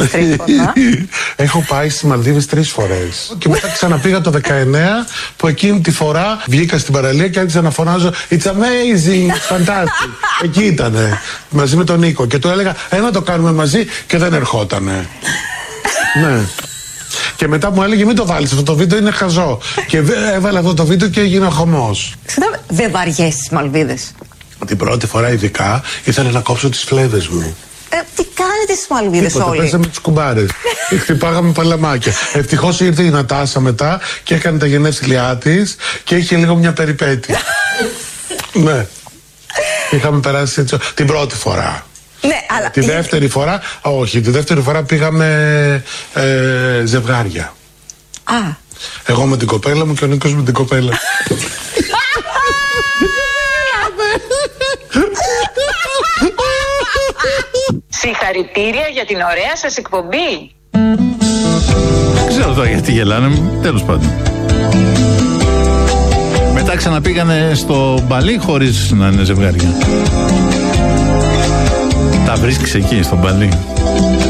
τρίχωνα. Έχω πάει στις Μαλδίβες 3 φορές. Και μετά ξαναπήγα το 19, που εκείνη τη φορά βγήκα στην παραλία και άρχισα να φωνάζω It's amazing, it's fantastic. Εκεί ήτανε, μαζί με τον Νίκο. Και του έλεγα, να το κάνουμε μαζί, και δεν ερχότανε. Ναι. Και μετά μου έλεγε, μην το βάλεις, αυτό το βίντεο είναι χαζό. Και έβαλε αυτό το βίντεο και έγινε χαμός. Δεν βαριέσαι στις Μαλδίβες? Την πρώτη φορά ειδικά ήθελα να κόψω τις φλέβες μου. Τι κάνετε στις Μαλδίβες όλοι? Παίζαμε τις κουμπάρες. Χτυπάγαμε παλαμάκια. Ευτυχώς ήρθε η Νατάσα μετά και έκανε τα γενέθλιά της και είχε λίγο μια περιπέτεια. Ναι. Είχαμε περάσει έτσι την πρώτη φορά. Ναι, αλλά... Τη δεύτερη φορά, όχι, τη δεύτερη φορά πήγαμε ζευγάρια. Εγώ με την κοπέλα μου και ο Νίκος με την κοπέλα. Συγχαρητήρια για την ωραία σας εκπομπή. Δεν ξέρω τώρα γιατί γελάνε, τέλος πάντων. Μετά ξαναπήγανε στο μπαλί χωρίς να είναι ζευγάρια. Τα βρίσκεις εκεί στο μπαλί.